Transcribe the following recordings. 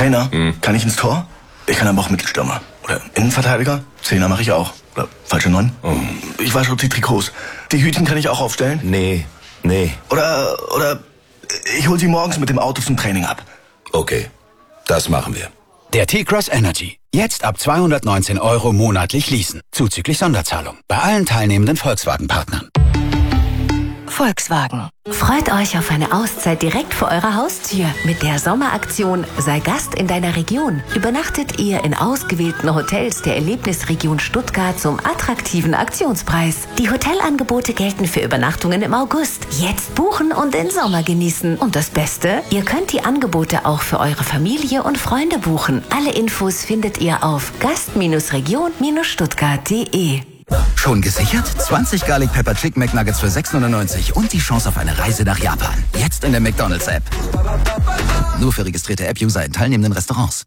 Trainer? Kann ich ins Tor? Ich kann aber auch Mittelstürmer. Oder Innenverteidiger? Zehner mache ich auch. Oder falsche 9? Ich wasche die Trikots. Die Hütchen kann ich auch aufstellen? Nee. Oder ich hol sie morgens mit dem Auto zum Training ab. Okay, das machen wir. Der T-Cross Energy. Jetzt ab 219 € monatlich leasen. Zuzüglich Sonderzahlung. Bei allen teilnehmenden Volkswagen-Partnern. Volkswagen. Freut euch auf eine Auszeit direkt vor eurer Haustür. Mit der Sommeraktion Sei Gast in deiner Region übernachtet ihr in ausgewählten Hotels der Erlebnisregion Stuttgart zum attraktiven Aktionspreis. Die Hotelangebote gelten für Übernachtungen im August. Jetzt buchen und den Sommer genießen. Und das Beste? Ihr könnt die Angebote auch für eure Familie und Freunde buchen. Alle Infos findet ihr auf gast-region-stuttgart.de. Schon gesichert? 20 Garlic Pepper Chicken McNuggets für 6,99 € und die Chance auf eine Reise nach Japan. Jetzt in der McDonald's-App. Nur für registrierte App-User in teilnehmenden Restaurants.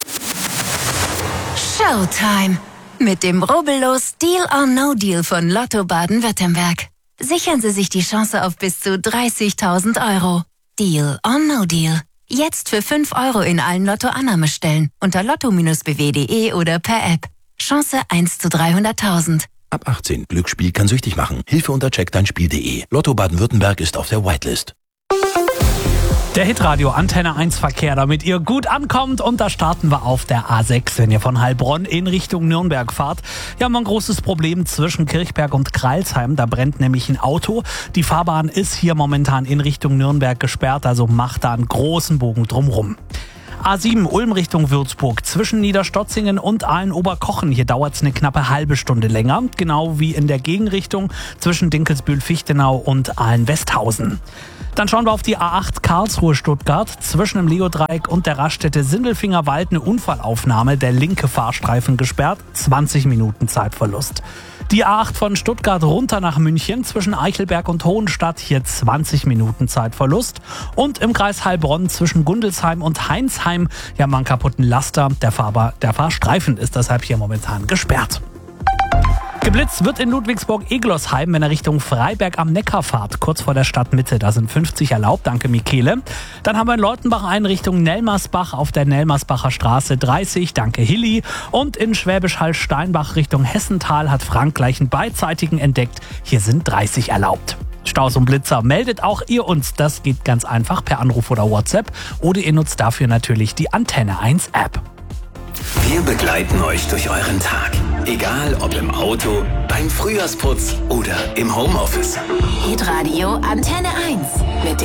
Showtime. Mit dem rubbellos Deal or No Deal von Lotto Baden-Württemberg. Sichern Sie sich die Chance auf bis zu 30.000 €. Deal or No Deal. Jetzt für 5 € in allen Lotto-Annahmestellen unter lotto-bw.de oder per App. Chance 1 zu 300.000. Ab 18. Glücksspiel kann süchtig machen. Hilfe unter checkdeinspiel.de. Lotto Baden-Württemberg ist auf der Whitelist. Der Hitradio Antenne 1 Verkehr, damit ihr gut ankommt. Und da starten wir auf der A6, wenn ihr von Heilbronn in Richtung Nürnberg fahrt. Wir haben ein großes Problem zwischen Kirchberg und Kreilsheim. Da brennt nämlich ein Auto. Die Fahrbahn ist hier momentan in Richtung Nürnberg gesperrt, also macht da einen großen Bogen drumrum. A7 Ulm Richtung Würzburg zwischen Niederstotzingen und Aalen-Oberkochen. Hier dauert es eine knappe halbe Stunde länger. Genau wie in der Gegenrichtung zwischen Dinkelsbühl-Fichtenau und Aalen-Westhausen. Dann schauen wir auf die A8 Karlsruhe-Stuttgart. Zwischen dem Leodreieck und der Raststätte Sindelfingerwald eine Unfallaufnahme. Der linke Fahrstreifen gesperrt. 20 Minuten Zeitverlust. Die A8 von Stuttgart runter nach München zwischen Eichelberg und Hohenstadt. Hier 20 Minuten Zeitverlust. Und im Kreis Heilbronn zwischen Gundelsheim und Heinsheim. Hier haben wir einen kaputten Laster. Der Fahrstreifen ist deshalb hier momentan gesperrt. Geblitzt wird in Ludwigsburg-Eglosheim, wenn er Richtung Freiberg am Neckar fahrt, kurz vor der Stadtmitte. Da sind 50 erlaubt, danke Michele. Dann haben wir in Leutenbach einen Richtung Nelmersbach auf der Nelmersbacher Straße 30, danke Hilly. Und in Schwäbisch Hall-Steinbach Richtung Hessental hat Frank gleich einen beidseitigen entdeckt. Hier sind 30 erlaubt. Staus und Blitzer meldet auch ihr uns. Das geht ganz einfach per Anruf oder WhatsApp. Oder ihr nutzt dafür natürlich die Antenne 1 App. Wir begleiten euch durch euren Tag. Egal ob im Auto, beim Frühjahrsputz oder im Homeoffice. Hitradio Antenne 1 mit